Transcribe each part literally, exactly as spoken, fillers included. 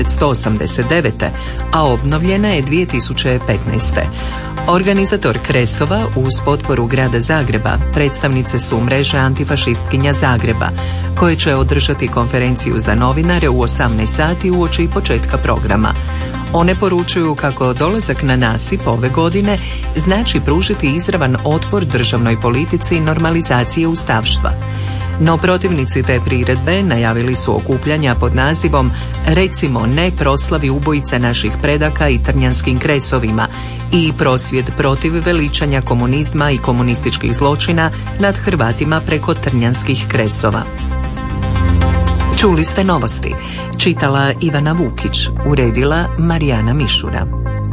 devetsto osamdeset devete. a obnovljena je dvije tisuće petnaeste. Organizator Kresova uz potporu grada Zagreba predstavnice su mreže antifašistkinja Zagreba, koje će održati konferenciju za novinare u osamnaest sati uoči početka programa. One poručuju kako dolazak na nasip ove godine znači pružiti izravan otpor državnoj politici normalizacije ustavštva. No protivnici te priredbe najavili su okupljanja pod nazivom "Recimo ne proslavi ubojica naših predaka i trnjanskim kresovima" i prosvjed protiv veličanja komunizma i komunističkih zločina nad Hrvatima preko trnjanskih kresova. Čuli ste novosti. Čitala Ivana Vukić, uredila Marijana Mišura.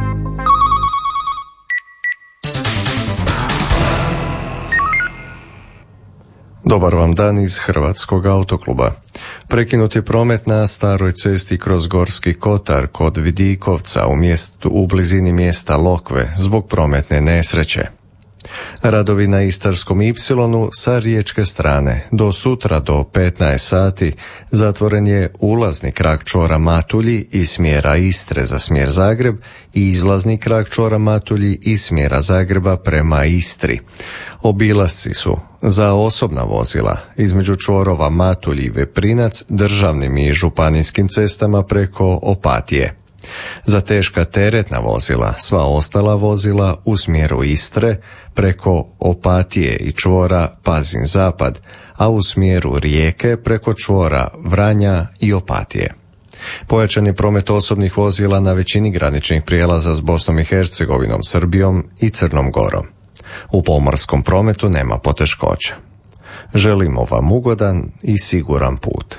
Dobar vam dan iz Hrvatskog autokluba. Prekinut je promet na staroj cesti kroz Gorski Kotar kod Vidikovca u, mjestu, u blizini mjesta Lokve zbog prometne nesreće. Radovi na Istarskom ipsilonu sa riječke strane do sutra do petnaest sati zatvoren je ulazni krak čvora Matulji iz smjera Istre za smjer Zagreb i izlazni krak čvora Matulji iz smjera Zagreba prema Istri. Obilasci su za osobna vozila između čvorova Matulji i Veprinac državnim i županijskim cestama preko Opatije. Za teška teretna vozila, sva ostala vozila u smjeru Istre preko Opatije i čvora Pazin Zapad, a u smjeru Rijeke preko čvora Vranja i Opatije. Pojačan je promet osobnih vozila na većini graničnih prijelaza s Bosnom i Hercegovinom, Srbijom i Crnom Gorom. U pomorskom prometu nema poteškoća. Želimo vam ugodan i siguran put.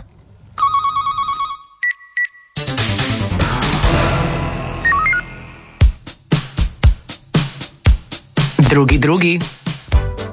Drugi, drugi.